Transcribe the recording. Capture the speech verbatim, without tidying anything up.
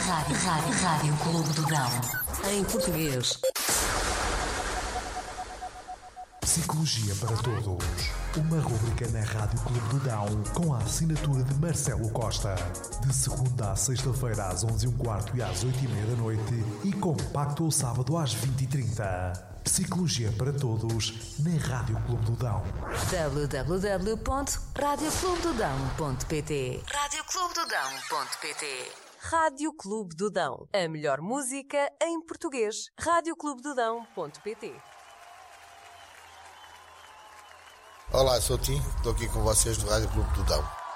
Rádio, Rádio, Rádio Clube do Dão. Em português. Psicologia para Todos. Uma rubrica na Rádio Clube do Dão com a assinatura de Marcelo Costa. De segunda à sexta-feira às onze e um quarto e às oito e meia da noite e compacto ao sábado às vinte e trinta. Psicologia para Todos na Rádio Clube do Dão. w w w ponto rádio clube do dão ponto p t rádio clube do dão ponto p t Rádio Clube do Dão. A melhor música em português. rádio clube do dão ponto p t. Olá, sou o Tim, estou aqui com vocês do Rádio Clube do Dão.